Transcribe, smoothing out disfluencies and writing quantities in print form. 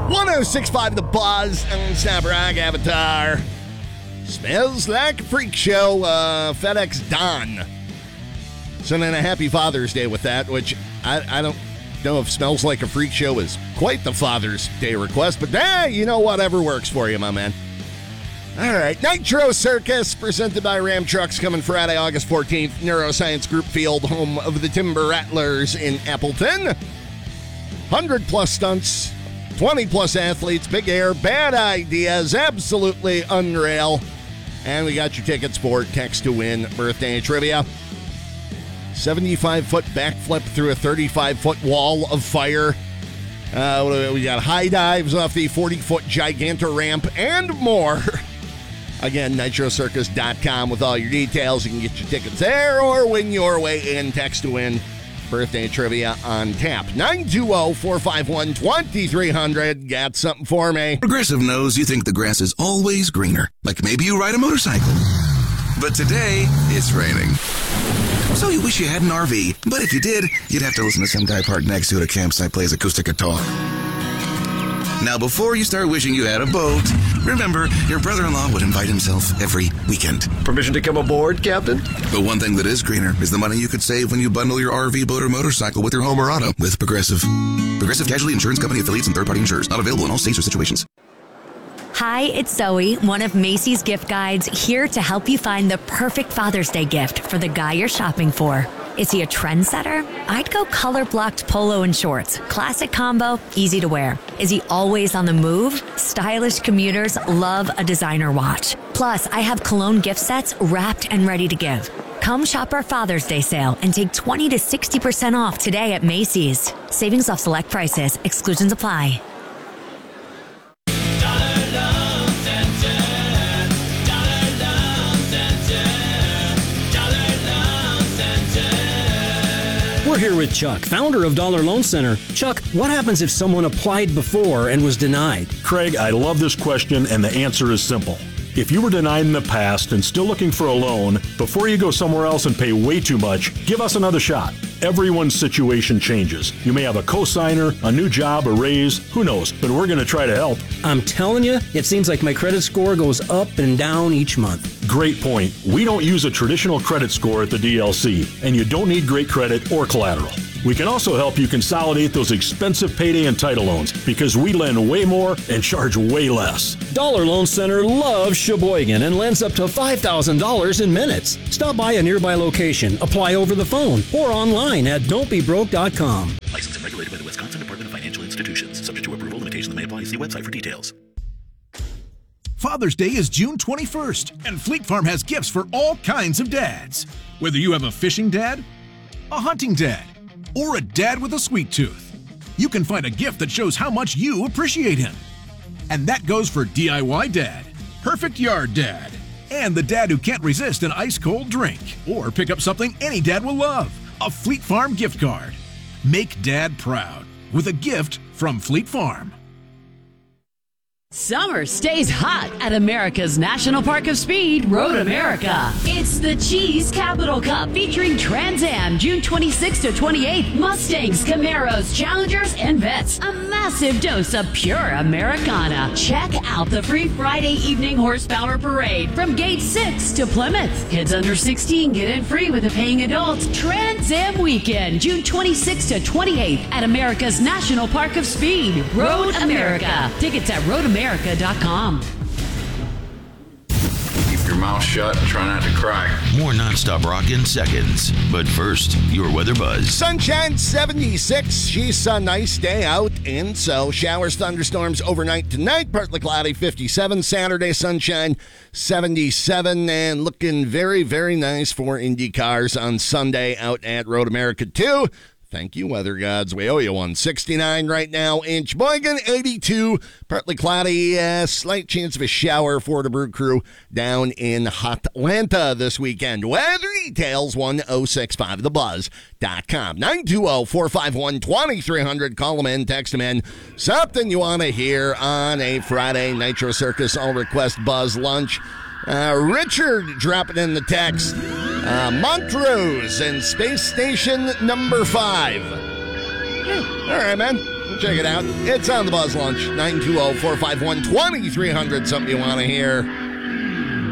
106.5 The Buzz on Snap Rock Avatar. Smells like a freak show. FedEx Don. Sending a happy Father's Day with that, which I don't know if Smells Like a Freak Show is quite the Father's Day request, but whatever works for you, my man. All right, Nitro Circus, presented by Ram Trucks, coming Friday, August 14th, Neuroscience Group Field, home of the Timber Rattlers in Appleton. 100-plus stunts, 20-plus athletes, big air, bad ideas, absolutely unreal. And we got your tickets for Text to Win birthday trivia. 75-foot backflip through a 35-foot wall of fire. We got high dives off the 40-foot Gigantor ramp and more. Again, nitrocircus.com with all your details. You can get your tickets there or win your way in. Text to Win birthday trivia on tap. 920-451-2300. Got something for me? Progressive knows you think the grass is always greener. Like maybe you ride a motorcycle. But today, it's raining. So you wish you had an RV, but if you did, you'd have to listen to some guy parked next to it at a campsite plays acoustic guitar. Now, before you start wishing you had a boat, remember, your brother-in-law would invite himself every weekend. Permission to come aboard, Captain? But one thing that is greener is the money you could save when you bundle your RV, boat, or motorcycle with your home or auto with Progressive. Progressive Casualty Insurance Company affiliates and third-party insurers. Not available in all states or situations. Hi, it's Zoe, one of Macy's gift guides, here to help you find the perfect Father's Day gift for the guy you're shopping for. Is he a trendsetter? I'd go color-blocked polo and shorts. Classic combo, easy to wear. Is he always on the move? Stylish commuters love a designer watch. Plus, I have cologne gift sets wrapped and ready to give. Come shop our Father's Day sale and take 20 to 60% off today at Macy's. Savings off select prices. Exclusions apply. We're here with Chuck, founder of Dollar Loan Center. Chuck, what happens if someone applied before and was denied? Craig, I love this question, and the answer is simple. If you were denied in the past and still looking for a loan, before you go somewhere else and pay way too much, give us another shot. Everyone's situation changes. You may have a cosigner, a new job, a raise, who knows, but we're going to try to help. I'm telling you, it seems like my credit score goes up and down each month. Great point. We don't use a traditional credit score at the DLC, and you don't need great credit or collateral. We can also help you consolidate those expensive payday and title loans because we lend way more and charge way less. Dollar Loan Center loves Sheboygan and lends up to $5,000 in minutes. Stop by a nearby location, apply over the phone, or online at don'tbebroke.com. Licensed and regulated by the Wisconsin Department of Financial Institutions. Subject to approval, limitations may apply. See website for details. Father's Day is June 21st, and Fleet Farm has gifts for all kinds of dads. Whether you have a fishing dad, a hunting dad, or a dad with a sweet tooth, you can find a gift that shows how much you appreciate him. And that goes for DIY Dad, Perfect Yard Dad, and the dad who can't resist an ice-cold drink. Or pick up something any dad will love, a Fleet Farm gift card. Make Dad proud with a gift from Fleet Farm. Summer stays hot at America's National Park of Speed, Road America. It's the Cheese Capital Cup featuring Trans Am, June 26th to 28th. Mustangs, Camaros, Challengers, and Vets. A massive dose of pure Americana. Check out the free Friday evening horsepower parade from Gate 6 to Plymouth. Kids under 16 get in free with a paying adult. Trans Am Weekend, June 26th to 28th at America's National Park of Speed, Road America. Tickets at roadamerica.com. Keep your mouth shut and try not to cry. More nonstop rock in seconds. But first, your weather buzz. Sunshine 76. She's a nice day out. And so showers, thunderstorms overnight tonight. Partly cloudy 57. Saturday sunshine 77. And looking very, very nice for Indy cars on Sunday out at Road America 2. Thank you, weather gods. We owe you one. 69 right now in Sheboygan, 82, partly cloudy, slight chance of a shower for the Brew Crew down in Hotlanta this weekend. Weather details, 1065thebuzz.com. 920-451-2300. Call them in, text them in. Something you want to hear on a Friday Nitro Circus All Request Buzz Lunch. Richard dropping in the text. Montrose and Space Station number 5. All right, man. Check it out. It's on the Buzz Lunch. 920-451-2300. Something you want to hear.